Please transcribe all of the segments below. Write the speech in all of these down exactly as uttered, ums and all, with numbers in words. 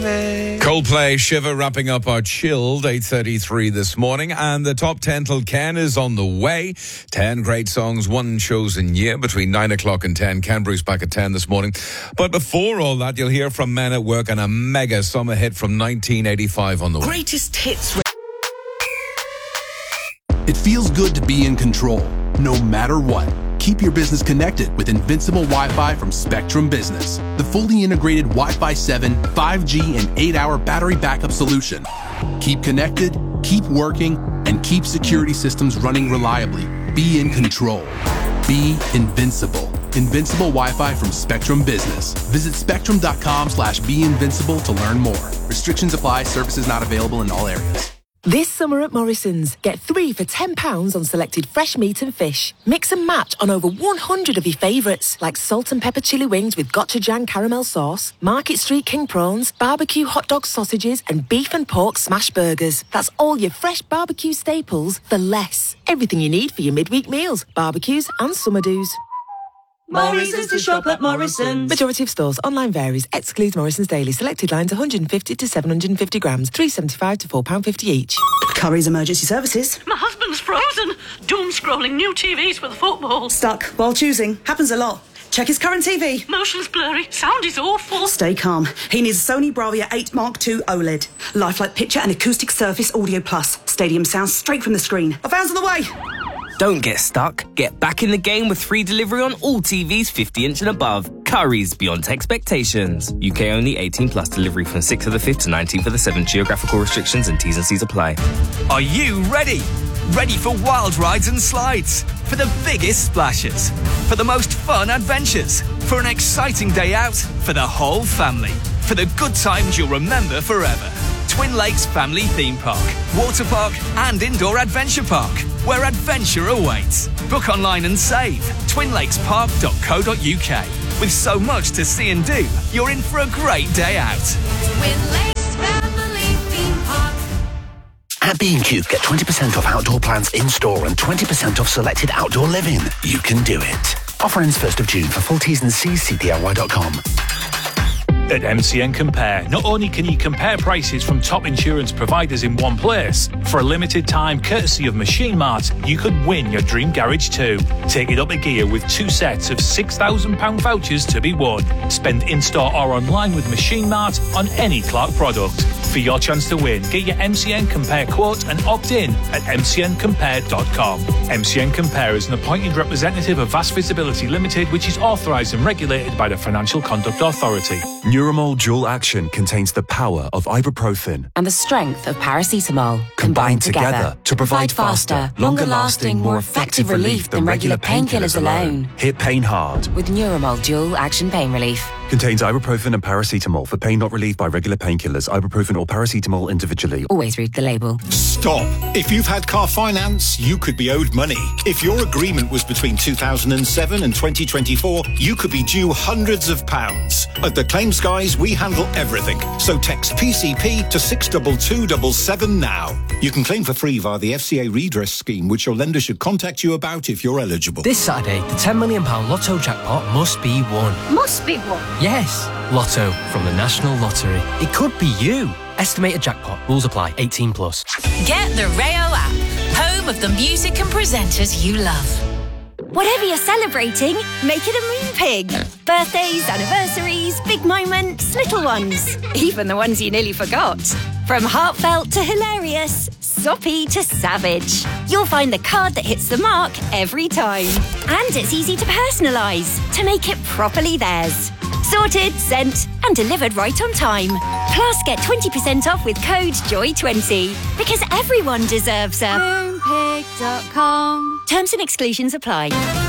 Coldplay. Coldplay, Shiver, wrapping up our chilled eight thirty-three this morning. And the top ten till Ken is on the way. ten great songs, one chosen year between nine o'clock and ten. Ken Bruce back at ten this morning. But before all that, you'll hear from Men at Work and a mega summer hit from nineteen eighty-five on the way. Greatest hits. It feels good to be in control, no matter what. Keep your business connected with Invincible Wi-Fi from Spectrum Business, the fully integrated Wi-Fi seven, five G, and eight hour battery backup solution. Keep connected, keep working, and keep security systems running reliably. Be in control. Be invincible. Invincible Wi-Fi from Spectrum Business. Visit spectrum.com slash be invincible to learn more. Restrictions apply. Services not available in all areas. This summer at Morrison's, get three for ten pounds on selected fresh meat and fish. Mix and match on over one hundred of your favourites, like salt and pepper chili wings with gochujang caramel sauce, Market Street king prawns, barbecue hot dog sausages, and beef and pork smash burgers. That's all your fresh barbecue staples for less. Everything you need for your midweek meals, barbecues and summer do's. Morrison's to shop at Morrison's. Majority of stores. Online varies. Excludes Morrison's Daily. Selected lines one hundred fifty to seven hundred fifty grams. three pounds seventy-five to four pounds fifty each. Curry's Emergency Services. My husband's frozen. Doom scrolling new T Vs for the football. Stuck while choosing. Happens a lot. Check his current T V. Motion's blurry. Sound is awful. Stay calm. He needs a Sony Bravia eight Mark two OLED. Lifelike picture and acoustic surface audio plus. Stadium sound straight from the screen. A van's on the way. Don't get stuck. Get back in the game with free delivery on all T Vs fifty inch and above. Curry's beyond expectations. U K only, eighteen plus. Delivery from sixth of the fifth to nineteenth of the seventh. Geographical restrictions and T's and C's apply. Are you ready? Ready for wild rides and slides? For the biggest splashes? For the most fun adventures? For an exciting day out? For the whole family? For the good times you'll remember forever? Twin Lakes Family Theme Park, Water Park and Indoor Adventure Park, where adventure awaits. Book online and save. twin lakes park dot co dot U K. With so much to see and do, you're in for a great day out. Twin Lakes Family Theme Park. At B and Q, get twenty percent off outdoor plants in-store and twenty percent off selected outdoor living. You can do it. Offer ends first of June. For full T's and C's, C D I Y dot com. At M C N Compare, not only can you compare prices from top insurance providers in one place, for a limited time, courtesy of Machine Mart, you could win your dream garage too. Take it up a gear with two sets of six thousand pounds vouchers to be won. Spend in-store or online with Machine Mart on any Clark product. For your chance to win, get your M C N Compare quote and opt in at m c n compare dot com. M C N Compare is an appointed representative of Vast Visibility Limited, which is authorised and regulated by the Financial Conduct Authority. Neuramol Dual Action contains the power of ibuprofen and the strength of paracetamol combined, combined together, together to provide faster, longer-lasting, more effective relief than regular painkillers alone. Hit pain hard with Neuramol Dual Action Pain Relief. Contains ibuprofen and paracetamol for pain not relieved by regular painkillers. Ibuprofen or paracetamol individually. Always read the label. Stop. If you've had car finance, you could be owed money. If your agreement was between two thousand seven and twenty twenty-four, you could be due hundreds of pounds. At the Claims Guys, we handle everything. So text P C P to six two two seven seven now. You can claim for free via the F C A redress scheme, which your lender should contact you about if you're eligible. This Saturday, the ten million pounds Lotto jackpot must be won. Must be won? Yes. Lotto from the National Lottery. It could be you. Estimated jackpot. Rules apply. eighteen plus. Get the Rayo app. Home of the music and presenters you love. Whatever you're celebrating, make it a moon pig. Birthdays, anniversaries, big moments, little ones. Even the ones you nearly forgot. From heartfelt to hilarious, soppy to savage. You'll find the card that hits the mark every time. And it's easy to personalise, to make it properly theirs. Sorted, sent and delivered right on time. Plus get twenty percent off with code joy twenty. Because everyone deserves a moon pig dot com. Terms and exclusions apply.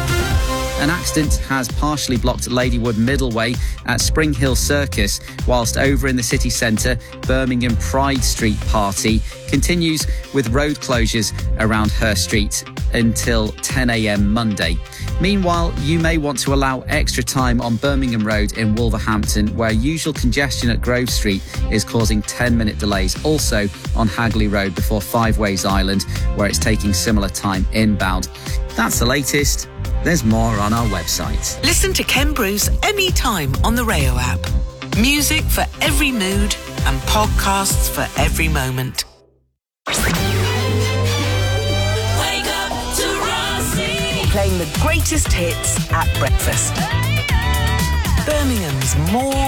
An accident has partially blocked Ladywood Middleway at Spring Hill Circus, whilst over in the city centre, Birmingham Pride Street Party continues with road closures around Her Street until ten a.m. Monday. Meanwhile, you may want to allow extra time on Birmingham Road in Wolverhampton, where usual congestion at Grove Street is causing ten minute delays. Also on Hagley Road before Five Ways Island, where it's taking similar time inbound. That's the latest. There's more on our website. Listen to Ken Bruce anytime on the Rayo app. Music for every mood and podcasts for every moment. Wake up to Rossi. Playing the greatest hits at breakfast. Birmingham's more